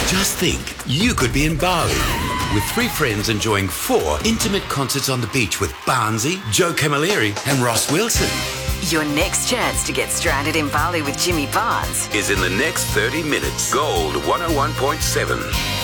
Just think, you could be in Bali with 3 friends enjoying 4 intimate concerts on the beach with Barnsey, Joe Camilleri and Ross Wilson. Your next chance to get stranded in Bali with Jimmy Barnes is in the next 30 minutes. Gold 101.7.